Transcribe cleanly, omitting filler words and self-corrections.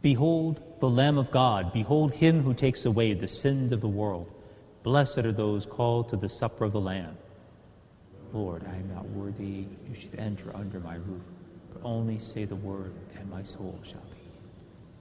Behold the Lamb of God. Behold him who takes away the sins of the world. Blessed are those called to the supper of the Lamb. Lord, I am not worthy you should enter under my roof, but only say the word, and my soul shall be